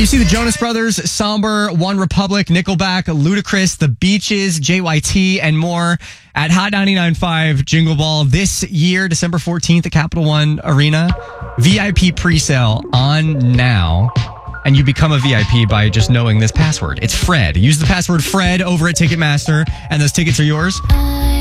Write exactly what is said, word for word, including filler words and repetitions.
You see the Jonas Brothers, Somber, One Republic, Nickelback, Ludacris, The Beaches, J Y T, and more at Hot ninety-nine point five Jingle Ball this year, December fourteenth at Capital One Arena. V I P presale on now. And you become a V I P by just knowing this password. It's Fred. Use the password Fred over at Ticketmaster, and those tickets are yours.